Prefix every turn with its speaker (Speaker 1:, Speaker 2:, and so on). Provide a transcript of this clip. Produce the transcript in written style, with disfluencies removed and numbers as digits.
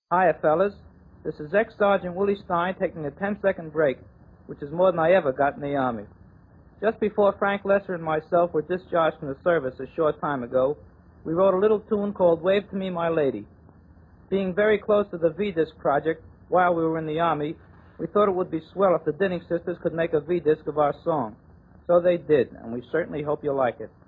Speaker 1: Hiya, fellas. This is Ex-Sergeant Willie Stein taking a 10-second break, which is more than I ever got in the Army. Just before Frank Lesser and myself were discharged from the service a short time ago, we wrote a little tune called Wave to Me, My Lady. Being very close to the V-Disc project while we were in the Army, we thought it would be swell if the Dinning sisters could make a V-Disc of our song. So they did, and we certainly hope you like it.